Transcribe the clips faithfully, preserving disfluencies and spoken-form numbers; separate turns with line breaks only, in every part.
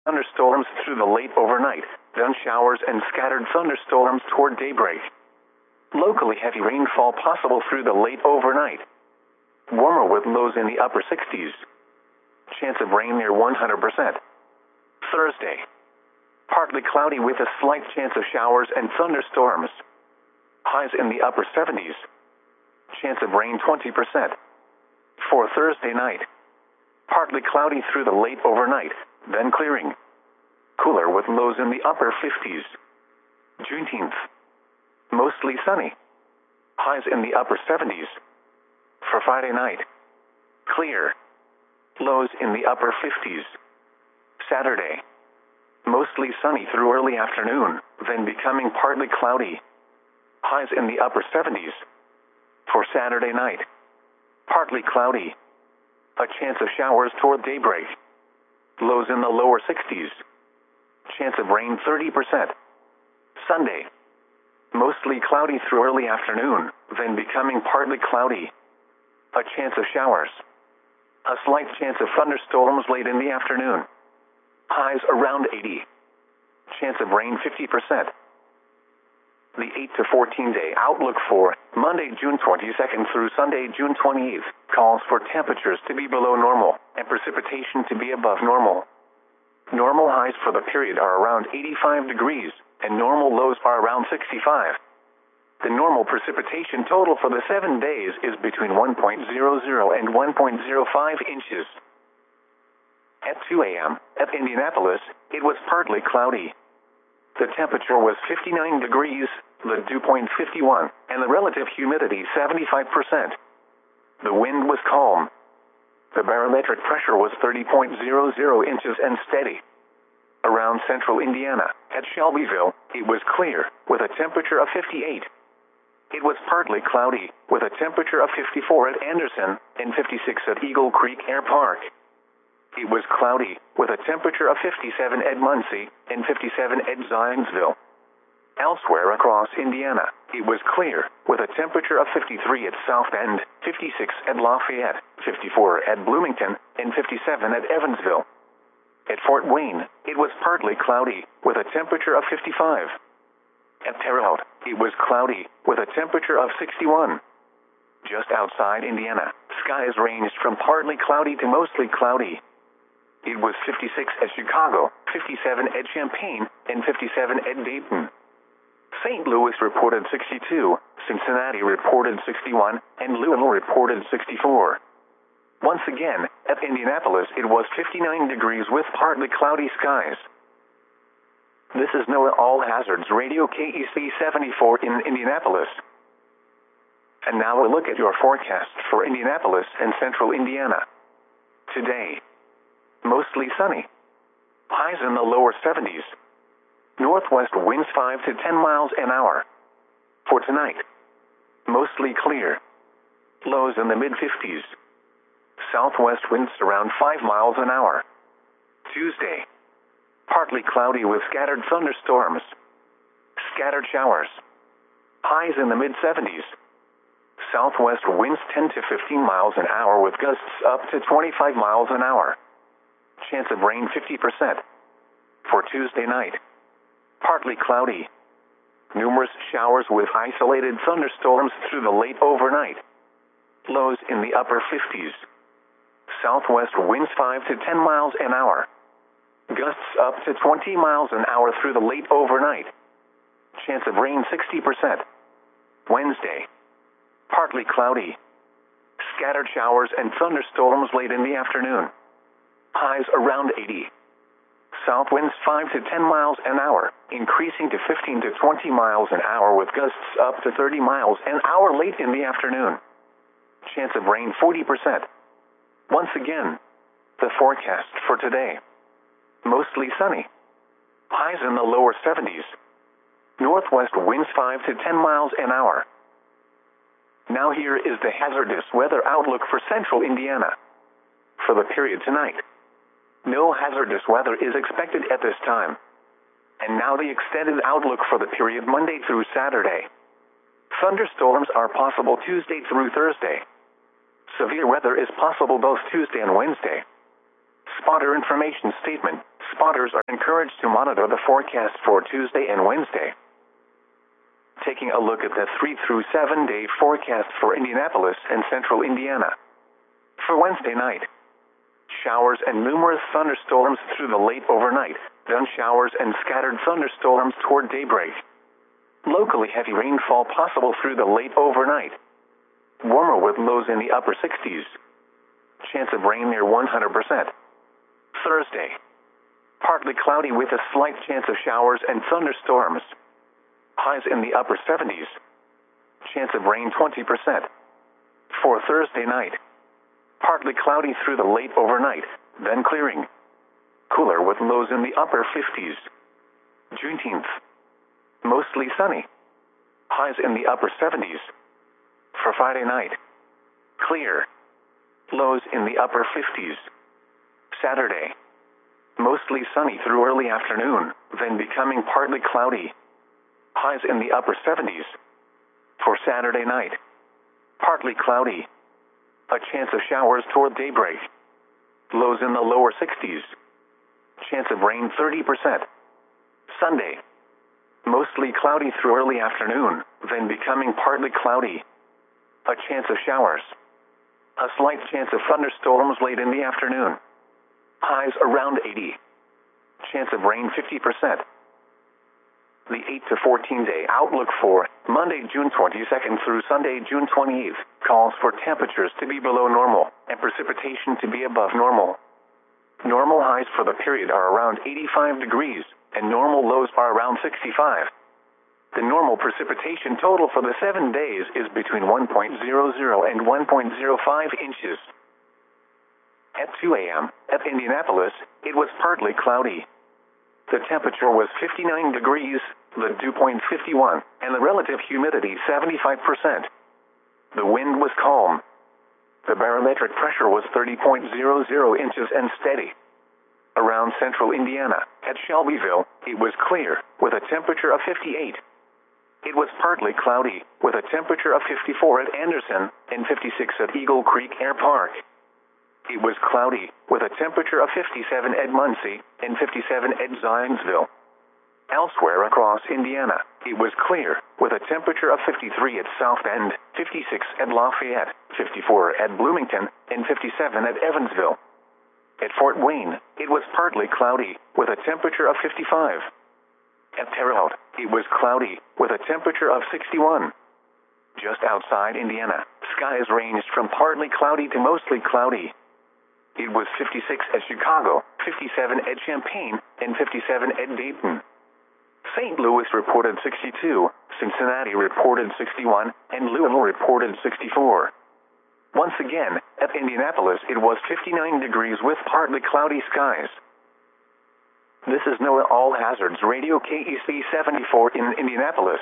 thunderstorms through the late overnight, then showers and scattered thunderstorms toward daybreak. Locally heavy rainfall possible through the late overnight. Warmer with lows in the upper sixties. Chance of rain near one hundred percent. Thursday. Partly cloudy with a slight chance of showers and thunderstorms. Highs in the upper seventies. Chance of rain twenty percent. For Thursday night. Partly cloudy through the late overnight, then clearing. Cooler with lows in the upper fifties. Juneteenth. Mostly sunny. Highs in the upper seventies. For Friday night. Clear. Lows in the upper fifties. Saturday. Mostly sunny through early afternoon, then becoming partly cloudy. Highs in the upper seventies. For Saturday night. Partly cloudy. A chance of showers toward daybreak. Lows in the lower sixties. Chance of rain thirty percent. Sunday. Mostly cloudy through early afternoon, then becoming partly cloudy. A chance of showers. A slight chance of thunderstorms late in the afternoon. Highs around eighty. Chance of rain fifty percent. The eight to fourteen day outlook for Monday, June twenty-second through Sunday, June twenty-eighth, calls for temperatures to be below normal and precipitation to be above normal. Normal highs for the period are around eighty-five degrees, and normal lows are around sixty-five. The normal precipitation total for the seven days is between one point zero zero and one point zero five inches. At two A M, at Indianapolis, it was partly cloudy. The temperature was fifty-nine degrees, the dew point fifty-one, and the relative humidity seventy-five percent. The wind was calm. The barometric pressure was thirty point zero zero inches and steady. Around central Indiana, at Shelbyville, it was clear, with a temperature of fifty-eight. It was partly cloudy, with a temperature of fifty-four at Anderson and fifty-six at Eagle Creek Air Park. It was cloudy, with a temperature of fifty-seven at Muncie and fifty-seven at Zionsville. Elsewhere across Indiana, it was clear, with a temperature of fifty-three at South Bend, fifty-six at Lafayette, fifty-four at Bloomington, and fifty-seven at Evansville. At Fort Wayne, it was partly cloudy, with a temperature of fifty-five. At Terre Haute, it was cloudy, with a temperature of sixty-one. Just outside Indiana, skies ranged from partly cloudy to mostly cloudy. It was fifty-six at Chicago, fifty-seven at Champaign, and fifty-seven at Dayton. Saint Louis reported sixty-two, Cincinnati reported sixty-one, and Louisville reported sixty-four. Once again, at Indianapolis it was fifty-nine degrees with partly cloudy skies. This is NOAA All Hazards Radio K E C seventy-four in Indianapolis. And now a look at your forecast for Indianapolis and central Indiana. Today. Mostly sunny. Highs in the lower seventies. Northwest winds five to ten miles an hour. For tonight. Mostly clear. Lows in the mid-fifties. Southwest winds around five miles an hour. Tuesday. Partly cloudy with scattered thunderstorms. Scattered showers. Highs in the mid-seventies. Southwest winds ten to fifteen miles an hour with gusts up to twenty-five miles an hour. Chance of rain fifty percent. For Tuesday night. Partly cloudy. Numerous showers with isolated thunderstorms through the late overnight. Lows in the upper fifties. Southwest winds five to ten miles an hour. Gusts up to twenty miles an hour through the late overnight. Chance of rain sixty percent. Wednesday. Partly cloudy. Scattered showers and thunderstorms late in the afternoon. Highs around eighty. South winds five to ten miles an hour, increasing to fifteen to twenty miles an hour with gusts up to thirty miles an hour late in the afternoon. Chance of rain forty percent. Once again, the forecast for today. Mostly sunny. Highs in the lower seventies. Northwest winds five to ten miles an hour. Now here is the hazardous weather outlook for central Indiana. For the period tonight. No hazardous weather is expected at this time. And now the extended outlook for the period Monday through Saturday. Thunderstorms are possible Tuesday through Thursday. Severe weather is possible both Tuesday and Wednesday. Spotter information statement. Spotters are encouraged to monitor the forecast for Tuesday and Wednesday. Taking a look at the three through seven day forecast for Indianapolis and central Indiana. For Wednesday night, showers and numerous thunderstorms through the late overnight, then showers and scattered thunderstorms toward daybreak. Locally heavy rainfall possible through the late overnight. Warmer with lows in the upper sixties. Chance of rain near one hundred percent. Thursday, partly cloudy with a slight chance of showers and thunderstorms. Highs in the upper seventies. Chance of rain twenty percent. For Thursday night, partly cloudy through the late overnight, then clearing. Cooler with lows in the upper fifties. Juneteenth, mostly sunny. Highs in the upper seventies. For Friday night, clear. Lows in the upper fifties. Saturday, mostly sunny through early afternoon, then becoming partly cloudy. Highs in the upper seventies. For Saturday night, partly cloudy. A chance of showers toward daybreak. Lows in the lower sixties. Chance of rain thirty percent. Sunday, mostly cloudy through early afternoon, then becoming partly cloudy. A chance of showers. A slight chance of thunderstorms late in the afternoon. Highs around eighty. Chance of rain fifty percent. The eight to fourteen day outlook for Monday, June twenty-second through Sunday, June twenty-eighth, calls for temperatures to be below normal and precipitation to be above normal. Normal highs for the period are around eighty-five degrees, and normal lows are around sixty-five. The normal precipitation total for the seven days is between one point zero zero and one point zero five inches. At two a m at Indianapolis, it was partly cloudy. The temperature was fifty-nine degrees, the dew point fifty-one, and the relative humidity seventy-five percent. The wind was calm. The barometric pressure was thirty point zero zero inches and steady. Around central Indiana, at Shelbyville, it was clear, with a temperature of fifty-eight. It was partly cloudy, with a temperature of fifty-four at Anderson and fifty-six at Eagle Creek Air Park. It was cloudy, with a temperature of fifty-seven at Muncie and fifty-seven at Zionsville. Elsewhere across Indiana, it was clear, with a temperature of fifty-three at South Bend, fifty-six at Lafayette, fifty-four at Bloomington, and fifty-seven at Evansville. At Fort Wayne, it was partly cloudy, with a temperature of fifty-five. At Terre Haute, it was cloudy, with a temperature of sixty-one. Just outside Indiana, skies ranged from partly cloudy to mostly cloudy. It was fifty-six at Chicago, fifty-seven at Champaign, and fifty-seven at Dayton. Saint Louis reported sixty-two, Cincinnati reported sixty-one, and Louisville reported sixty-four. Once again, at Indianapolis it was fifty-nine degrees with partly cloudy skies. This is NOAA All Hazards Radio K E C seventy-four in Indianapolis.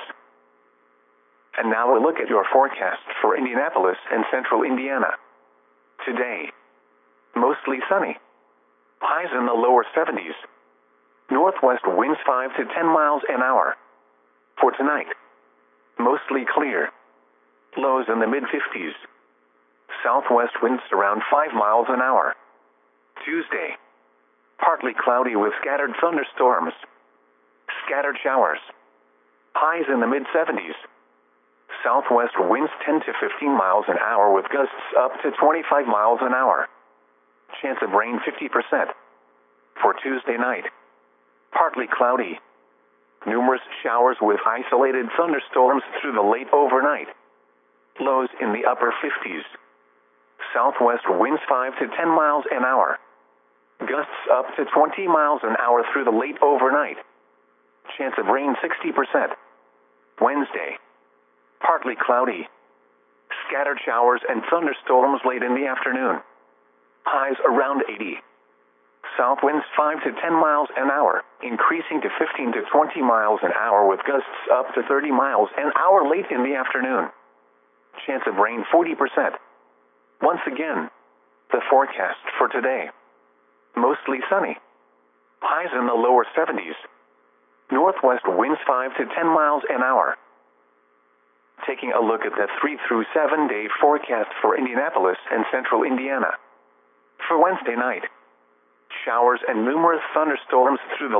And now a look at your forecast for Indianapolis and central Indiana. Today, mostly sunny. Highs in the lower seventies. Northwest winds five to ten miles an hour. For tonight, mostly clear. Lows in the mid-fifties. Southwest winds around five miles an hour. Tuesday, partly cloudy with scattered thunderstorms. Scattered showers. Highs in the mid-seventies. Southwest winds ten to fifteen miles an hour with gusts up to twenty-five miles an hour. Chance of rain fifty percent. For Tuesday night, partly cloudy. Numerous showers with isolated thunderstorms through the late overnight. Lows in the upper fifties. Southwest winds five to ten miles an hour. Gusts up to twenty miles an hour through the late overnight. Chance of rain sixty percent. Wednesday, partly cloudy. Scattered showers and thunderstorms late in the afternoon. Highs around eighty. South winds five to ten miles an hour, increasing to fifteen to twenty miles an hour with gusts up to thirty miles an hour late in the afternoon. Chance of rain forty percent. Once again, the forecast for today. Mostly sunny. Highs in the lower seventies. Northwest winds five to ten miles an hour. Taking a look at the three through seven day forecast for Indianapolis and central Indiana. For Wednesday night, showers and numerous thunderstorms through the